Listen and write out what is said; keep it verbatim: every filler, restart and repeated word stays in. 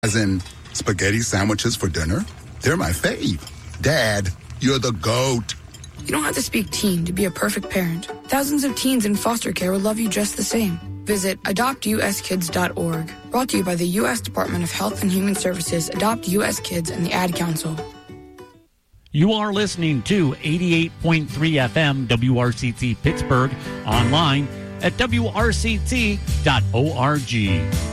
As in, spaghetti sandwiches for dinner? They're my fave. Dad, you're the GOAT. You don't have to speak teen to be a perfect parent. Thousands of teens in foster care will love you just the same. Visit adopt u s kids dot org. Brought to you by the U S Department of Health and Human Services, Adopt U S Kids, and the Ad Council. You are listening to eighty-eight point three F M W R C T Pittsburgh, online at w r c t dot org.